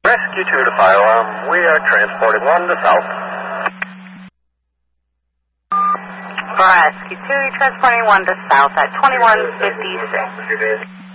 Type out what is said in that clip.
Rescue 2 to fire alarm. We are transporting 1 to south. Rescue 2, you're transporting 1 to south at 2156.